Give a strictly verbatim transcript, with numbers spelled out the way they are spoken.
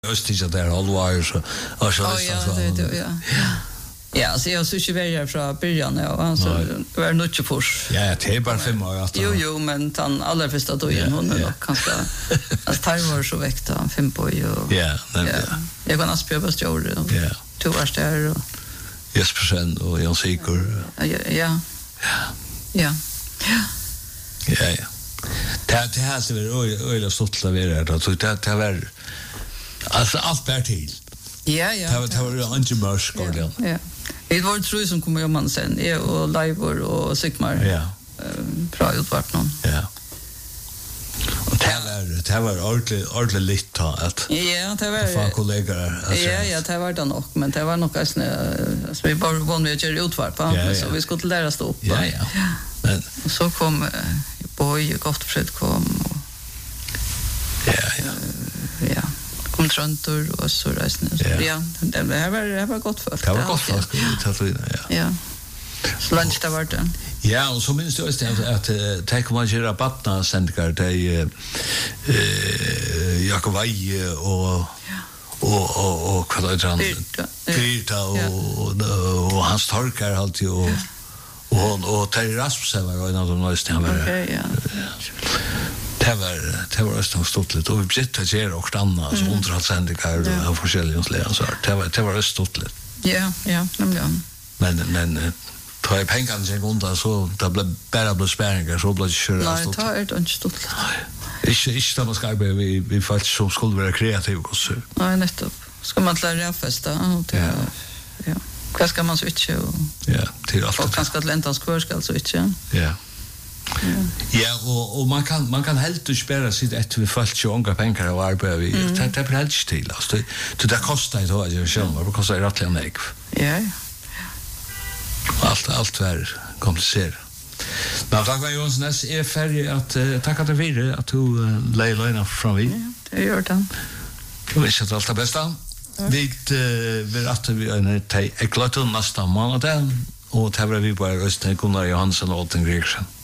Just inte där halvår så och så ja, det det ja. Ja, så jag skulle ju vara från början ja, alltså var nog inte fors. Ja, det är bara fem år att. Jo jo, men han allra första då igen hon nog kanske alltså tar var så väckta fem på ju. Ja, men jag kan aspira på stjorde. Ja. Två år där och Jespersen och Jan Sigur. Ja. Ja. Ja. Ja. Ja, ja. Det det här så är öle stolta vi är där så det det var alltså allt bär till. Ja, ja. Det var det var inte mörsk och det. Ja. Det var tror som kommer man sen är och Leivor och Sigmar. Ja. Ehm bra utvart någon. Ja. Och det var det var ordentligt ordentligt lite att. Ja, det var för kollegor alltså. Ja, ja, det var det nog, men det var nog alltså så vi bara var med att göra utvart på så vi skulle lära stå upp. Ja, ja. Men så kom Boy Gottfred kom och ja, ja. Ja. Kom Tröntor och så resten. Ja, det var det var gott för. Det var gott för att ja. Ja. Så lunch där var det. Ja, och så minns jag just att det kommer att göra Batna sändningar där eh Jakob Veje och och och och vad heter han? Greta och och hans torkar alltid och och och Terry Rasmussen var en av de nästa han var. Okej, ja. Det var det var så stort lite och vi sitter här och stanna så under att sändningar och forskjellige släder så det var det var stort lite. Ja, ja, nämligen. Men men tar jag pengarna sen undan så det blev bara blev spärringar så blev det köra Nej, tar det inte stort. Ikke ikke da man skal arbeide vi vi faktisk som skulle være kreative også. Nej, nettopp. Skal man lære å feste og til ja. Hva skal man switche og ja, til alt. Og kanskje Atlantans kvar skal switche. Ja. Ja, og og man kan man kan helt ikke bare sitte etter vi falt så unge penger og arbeide vi. Det det blir helt til. Altså det det koster det å gjøre selv, det koster rettelig en egg. Ja. Allt allt var komplicerat. Men tack var Jonsnes är färdig att tacka dig vidare att du lägger lögna från vi. Ja, det gör det. Jag vill säga allt det bästa. Vi vill att vi är ett glöt nästa månad och det var vi bara Östen Gunnar Johansson och Åten Gregersen.